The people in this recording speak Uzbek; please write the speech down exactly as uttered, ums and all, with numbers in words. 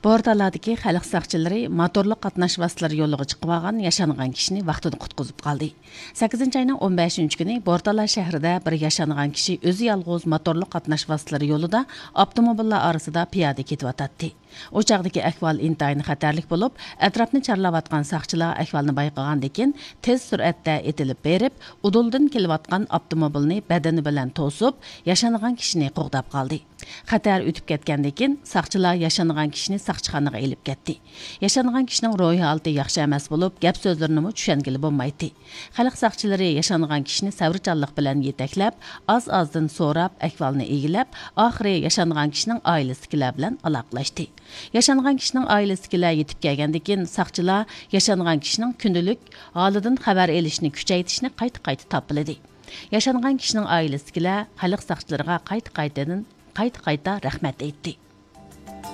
Bordalardagi xalq saqchilari motorli qatnash vositalari yo'liga chiqib olgan yashangan kishini vaqtida qutqizib qoldi. sakkizinchi oyning o'n beshinchi kuni Bordalar shahrida bir yashangan kishi o'zi yolg'iz motorli qatnash vositalari yo'lida avtomobillar orasida piyoda ketib o'tadi. O chaqdagi ahvol intayin xatarlik bo'lib, atrofni charlayotgan saqchilar ahvolni bayqagandan keyin tez sur'atda etilib berib, uduldan kelayotgan avtomobilni badani bilan to'sib, yashangan kishini qo'g'dab qoldi. Xatar o'tib ketgandan keyin saqchilar yashangan kishini saqchixonaga elib ketdi. Yashangan kishining ro'yi holati yaxshi emas bo'lib, gap so'zlarini tushungili bo'lmaydi. Xalq saqchilari yashangan kishini savrichanlik bilan yetaklab, oz-ozdan so'rab, ahvolni egilab, oxiri yashangan kishining oilasidagilar bilan aloqalashdi. Yashangan kishining oilasidagilar yetib kelgandan keyin saqchilar yashangan kishining kundalik holidan xabar olishni kuchaytirishni qayta-qayta topildi. Yashangan kishining oilasidagilar xalq saqchilariga qayta-qaytadan qayta-qayta rahmat aytdi.